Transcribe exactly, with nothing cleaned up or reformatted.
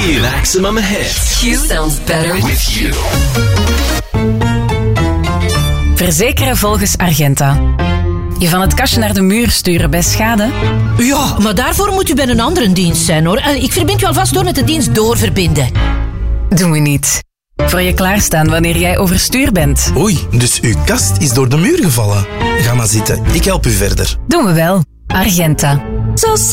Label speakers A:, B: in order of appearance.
A: Q. Maximum hits.
B: Q sounds better
A: With you.
C: Verzekeren volgens Argenta. Je van het kastje naar de muur sturen bij schade?
D: Ja, maar daarvoor moet u bij een andere dienst zijn, hoor. Ik verbind u alvast door met de dienst doorverbinden.
C: Doen we niet. Voor je klaarstaan wanneer jij overstuur bent.
E: Oei, dus uw kast is door de muur gevallen. Ga maar zitten, ik help u verder.
C: Doen we wel. Argenta.
B: So